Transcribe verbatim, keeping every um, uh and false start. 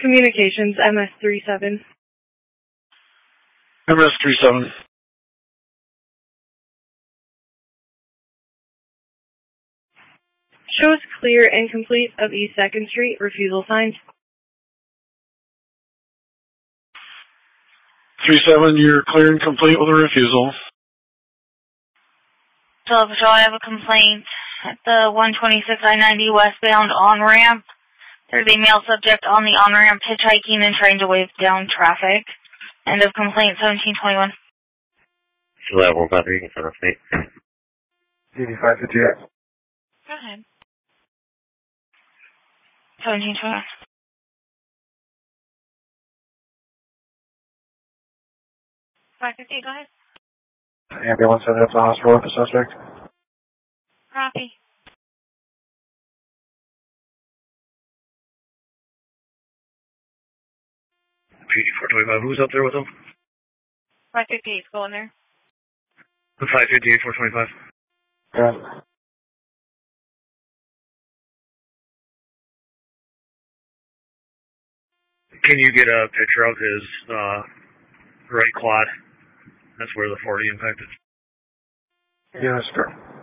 Communications, M S thirty-seven. M S thirty-seven. Shows clear and complete of East second Street, refusal signs. three seven, you're clear and complete with a refusal. So, Patrol, I have a complaint at the one twenty-six I ninety westbound on-ramp. There's a male subject on the on-ramp hitchhiking and trying to wave down traffic. End of complaint, seventeen twenty-one. Level battery in front of me. eighty-five fifty-eight. Go ahead. seventeen twenty-one. five fifty, go ahead. Ambulance headed up to the hospital with the suspect. Copy. P D four twenty-five, who's up there with them? five fifty-eight's going there. The five fifty-eight, four twenty-five. Yeah. Can you get a picture of his uh, right quad? That's where the forty impacted. Yes, sir.